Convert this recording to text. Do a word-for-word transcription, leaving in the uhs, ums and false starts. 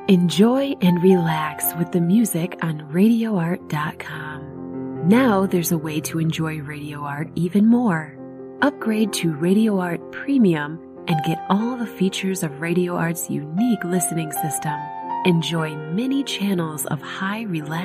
Enjoy and relax with the music on radio art dot com. Now there's a way to enjoy Radio Art even more. Upgrade to Radio Art Premium and get all the features of Radio Art's unique listening system. Enjoy many channels of high relaxation